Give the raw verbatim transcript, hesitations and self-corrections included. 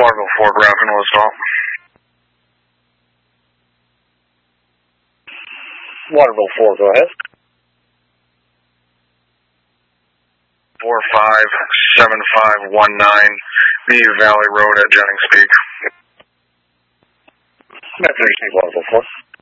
Waterville four, Grafton, will assault. Waterville four, go ahead. four five seven five one nine, View Valley Road at Jennings Peak. After you see Waterville four.